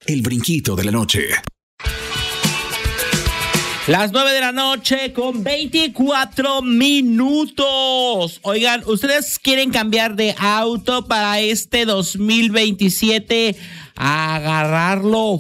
El brinquito de la noche. Las 9 de la noche con 24 minutos. Oigan, ¿ustedes quieren cambiar de auto para este 2027? Agarrarlo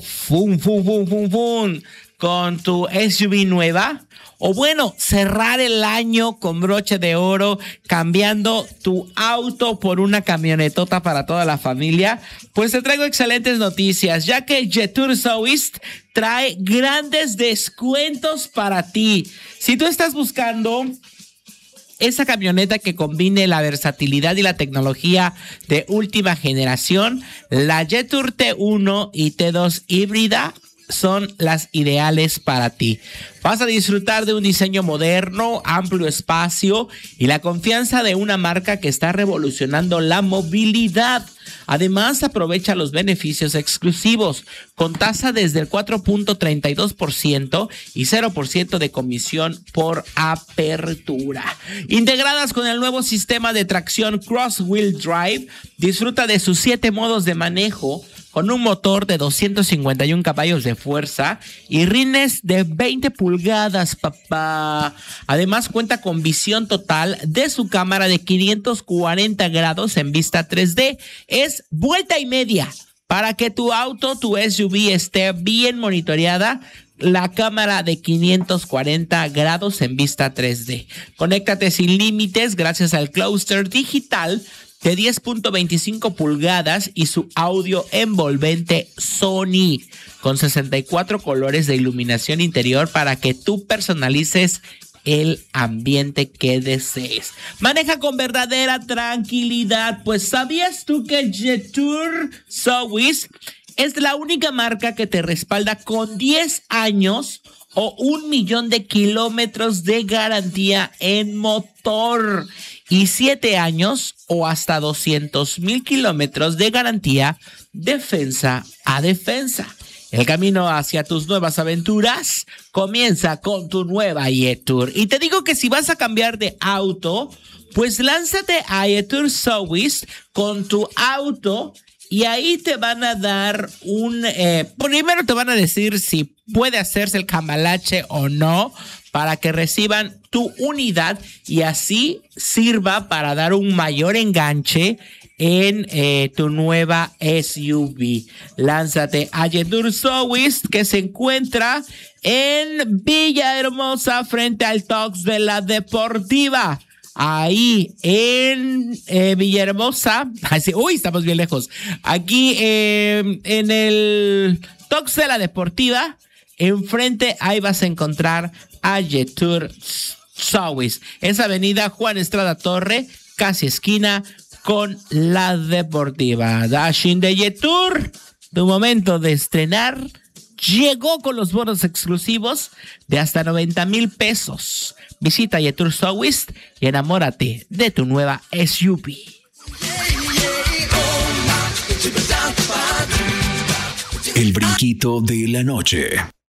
con tu SUV nueva. O bueno, cerrar el año con broche de oro, cambiando tu auto por una camionetota para toda la familia. Pues te traigo excelentes noticias, ya que Jetour Southeast trae grandes descuentos para ti. Si tú estás buscando esa camioneta que combine la versatilidad y la tecnología de última generación, la Jetour T1 y T2 híbrida son las ideales para ti. Vas a disfrutar de un diseño moderno, amplio espacio y la confianza de una marca que está revolucionando la movilidad. Además, aprovecha los beneficios exclusivos con tasa desde el 4.32% y 0% de comisión por apertura. Integradas con el nuevo sistema de tracción Cross Wheel Drive, disfruta de sus 7 modos de manejo con un motor de 251 caballos de fuerza y rines de 20 pulgadas, papá. Además, cuenta con visión total de su cámara de 540 grados en vista 3D. Es vuelta y media para que tu auto, tu SUV esté bien monitoreada. La cámara de 540 grados en vista 3D. Conéctate sin límites gracias al clúster digital de 10.25 pulgadas y su audio envolvente Sony con 64 colores de iluminación interior para que tú personalices el ambiente que desees. Maneja con verdadera tranquilidad, pues ¿sabías tú que Jetour Southeast es la única marca que te respalda con 10 años o 1,000,000 de kilómetros de garantía en motor y 7 años o hasta 200,000 kilómetros de garantía defensa a defensa? El camino hacia tus nuevas aventuras comienza con tu nueva Jetour. Y te digo que si vas a cambiar de auto, pues lánzate a Jetour Southeast con tu auto. Y ahí te van a dar primero te van a decir si puede hacerse el cambalache o no para que reciban tu unidad y así sirva para dar un mayor enganche en tu nueva SUV. Lánzate a Jetour Southeast, que se encuentra en Villahermosa frente al Tox de la Deportiva. Ahí en Villahermosa. Uy, estamos bien lejos. Aquí en el Tox de la Deportiva, enfrente ahí vas a encontrar a Jetour Southeast. Es avenida Juan Estrada Torre, casi esquina con la Deportiva. Dashing de Jetour, tu momento de estrenar llegó con los bonos exclusivos de hasta 90,000 pesos. Visita Jetour Southeast y enamórate de tu nueva SUV. El brinquito de la noche.